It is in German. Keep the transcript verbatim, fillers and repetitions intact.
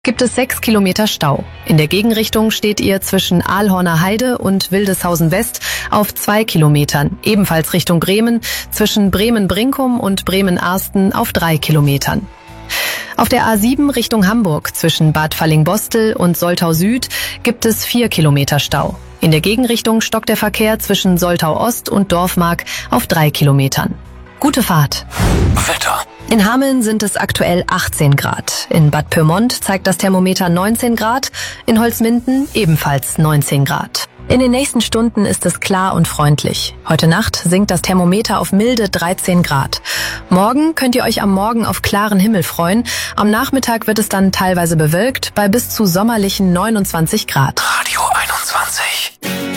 gibt es sechs Kilometer Stau. In der Gegenrichtung steht ihr zwischen Aalhorner Heide und Wildeshausen West auf zwei Kilometern. Ebenfalls Richtung Bremen zwischen Bremen-Brinkum und Bremen-Arsten auf drei Kilometern. Auf der A sieben Richtung Hamburg zwischen Bad Fallingbostel und Soltau Süd gibt es vier Kilometer Stau. In der Gegenrichtung stockt der Verkehr zwischen Soltau Ost und Dorfmark auf drei Kilometern. Gute Fahrt. Wetter. In Hameln sind es aktuell achtzehn Grad. In Bad Pyrmont zeigt das Thermometer neunzehn Grad, in Holzminden ebenfalls neunzehn Grad. In den nächsten Stunden ist es klar und freundlich. Heute Nacht sinkt das Thermometer auf milde dreizehn Grad. Morgen könnt ihr euch am Morgen auf klaren Himmel freuen. Am Nachmittag wird es dann teilweise bewölkt bei bis zu sommerlichen neunundzwanzig Grad. Radio einundzwanzig.